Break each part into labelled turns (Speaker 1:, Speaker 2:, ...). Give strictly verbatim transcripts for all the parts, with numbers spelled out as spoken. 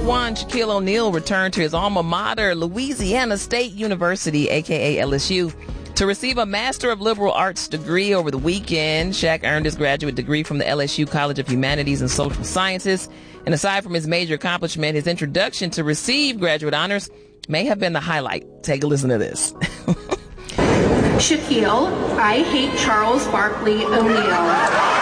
Speaker 1: one, Shaquille O'Neal returned to his alma mater, Louisiana State University, a k a. L S U, to receive a Master of Liberal Arts degree over the weekend. Shaq earned his graduate degree from the L S U College of Humanities and Social Sciences. And aside from his major accomplishment, his introduction to receive graduate honors may have been the highlight. Take a listen to this.
Speaker 2: Shaquille, I hate Charles Barkley O'Neal.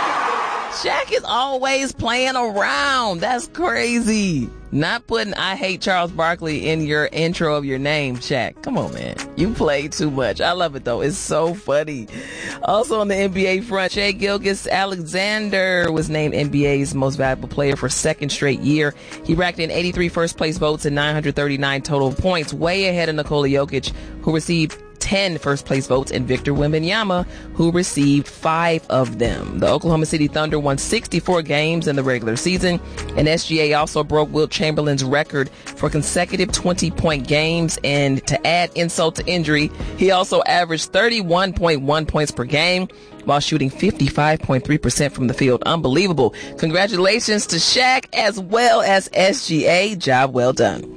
Speaker 1: Shaq is always playing around. That's crazy. Not putting I hate Charles Barkley in your intro of your name, Shaq. Come on, man. You play too much. I love it, though. It's so funny. Also on the N B A front, Shai Gilgeous-Alexander was named N B A's most valuable player for second straight year. He racked in eighty-three first-place votes and nine hundred thirty-nine total points, way ahead of Nikola Jokic, who received ten first-place votes, and Victor Wembanyama, who received five of them. The Oklahoma City Thunder won sixty-four games in the regular season, and S G A also broke Wilt Chamberlain's record for consecutive twenty-point games, and to add insult to injury, he also averaged thirty-one point one points per game while shooting fifty-five point three percent from the field. Unbelievable. Congratulations to Shaq as well as S G A. Job well done.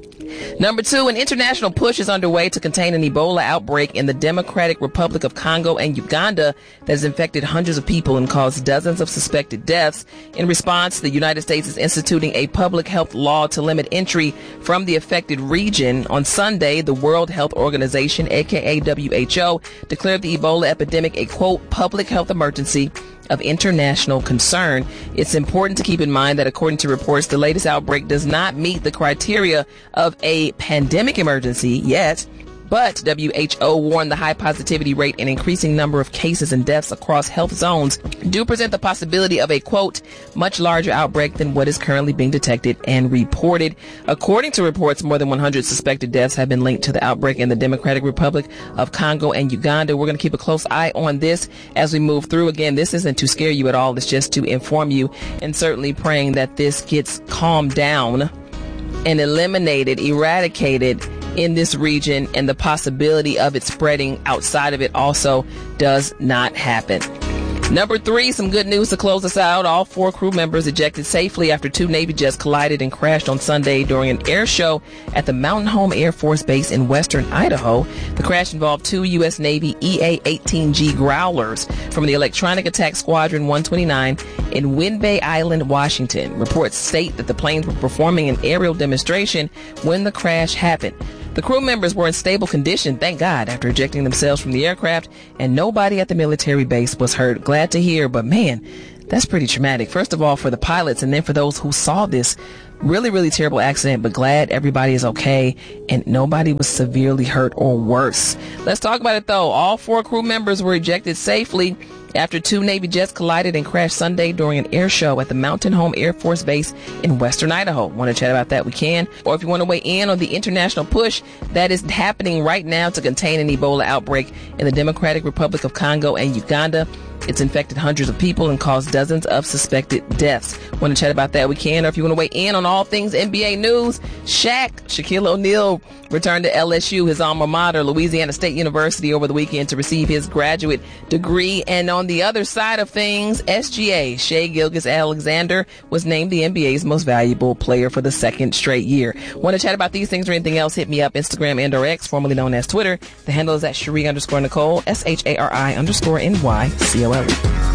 Speaker 1: Number two, an international push is underway to contain an Ebola outbreak in the Democratic Republic of Congo and Uganda that has infected hundreds of people and caused dozens of suspected deaths. In response, the United States is instituting a public health law to limit entry from the affected region. On Sunday, the World Health Organization, aka W H O, declared the Ebola epidemic a, quote, public health emergency of international concern. It's important to keep in mind that according to reports, the latest outbreak does not meet the criteria of a pandemic emergency yet. But W H O warned the high positivity rate and increasing number of cases and deaths across health zones do present the possibility of a, quote, much larger outbreak than what is currently being detected and reported. According to reports, more than one hundred suspected deaths have been linked to the outbreak in the Democratic Republic of Congo and Uganda. We're going to keep a close eye on this as we move through. Again, this isn't to scare you at all. It's just to inform you, and certainly praying that this gets calmed down and eliminated, eradicated in this region, and the possibility of it spreading outside of it also does not happen. Number three, some good news to close us out. All four crew members ejected safely after two Navy jets collided and crashed on Sunday during an air show at the Mountain Home Air Force Base in western Idaho. The crash involved two U S Navy E A eighteen G Growlers from the Electronic Attack Squadron one twenty-nine in Whidbey Island, Washington. Reports state that the planes were performing an aerial demonstration when the crash happened. The crew members were in stable condition, thank God, after ejecting themselves from the aircraft, and nobody at the military base was hurt. Glad to hear, but man, that's pretty traumatic. First of all, for the pilots, and then for those who saw this really, really terrible accident, but glad everybody is okay and nobody was severely hurt or worse. Let's talk about it, though. All four crew members were ejected safely after two Navy jets collided and crashed Sunday during an air show at the Mountain Home Air Force Base in western Idaho. Want to chat about that? We can. Or if you want to weigh in on the international push that is happening right now to contain an Ebola outbreak in the Democratic Republic of Congo and Uganda. It's infected hundreds of people and caused dozens of suspected deaths. Want to chat about that? We can. Or if you want to weigh in on all things N B A news, Shaq, Shaquille O'Neal, returned to L S U, his alma mater, Louisiana State University, over the weekend to receive his graduate degree. And on the other side of things, S G A, Shai Gilgeous-Alexander, was named the N B A's most valuable player for the second straight year. Want to chat about these things or anything else? Hit me up, Instagram and or X, formerly known as Twitter. The handle is at Cherie underscore Nicole, S H A R I underscore N Y C O L E.